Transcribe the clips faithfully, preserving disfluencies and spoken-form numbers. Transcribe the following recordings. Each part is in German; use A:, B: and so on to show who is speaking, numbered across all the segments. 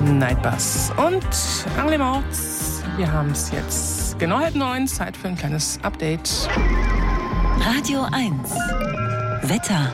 A: Nightbus und Angle Mords. Wir haben es jetzt genau halb neun, Zeit für ein kleines Update.
B: Radio eins Wetter.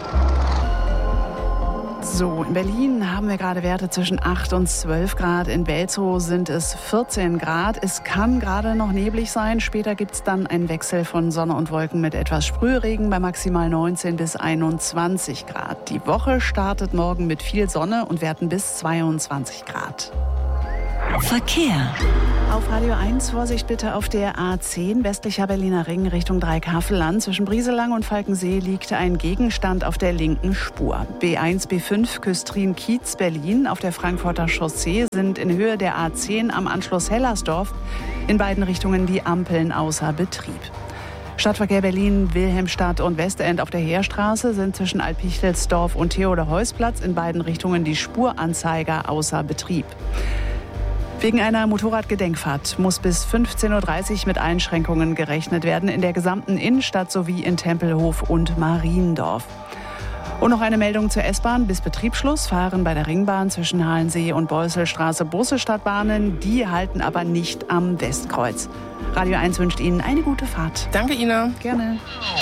C: So, in Berlin haben wir gerade Werte zwischen acht und zwölf Grad. In Belzow sind es vierzehn Grad. Es kann gerade noch neblig sein. Später gibt es dann einen Wechsel von Sonne und Wolken mit etwas Sprühregen bei maximal neunzehn bis einundzwanzig Grad. Die Woche startet morgen mit viel Sonne und Werten bis zweiundzwanzig Grad.
B: Verkehr.
C: Auf Radio eins Vorsicht bitte auf der A zehn, westlicher Berliner Ring Richtung Dreieckhavelland. Zwischen Brieselang und Falkensee liegt ein Gegenstand auf der linken Spur. B eins, B fünf, Küstrin-Kiez, Berlin. Auf der Frankfurter Chaussee sind in Höhe der A zehn am Anschluss Hellersdorf in beiden Richtungen die Ampeln außer Betrieb. Stadtverkehr Berlin, Wilhelmstadt und Westend auf der Heerstraße sind zwischen Alpichtelsdorf und Theodor-Heuss-Platz in beiden Richtungen die Spuranzeiger außer Betrieb. Wegen einer Motorradgedenkfahrt muss bis fünfzehn Uhr dreißig mit Einschränkungen gerechnet werden in der gesamten Innenstadt sowie in Tempelhof und Mariendorf. Und noch eine Meldung zur S-Bahn. Bis Betriebsschluss fahren bei der Ringbahn zwischen Halensee und Beusselstraße Busse Stadtbahnen. Die halten aber nicht am Westkreuz. Radio eins wünscht Ihnen eine gute Fahrt.
A: Danke, Ina.
C: Gerne.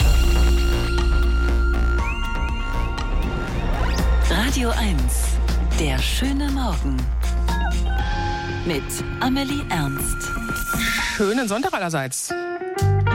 B: Radio eins, der schöne Morgen. Mit Amelie Ernst.
A: Schönen Sonntag allerseits.